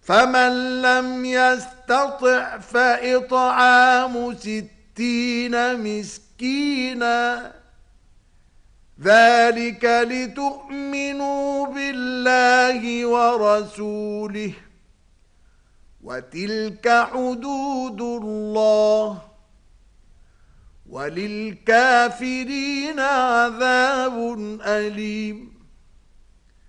فمن لم يستطع فإطعام 60 مسكينا ذلك لتؤمنوا بالله ورسوله وتلك حدود الله وللكافرين عذاب أليم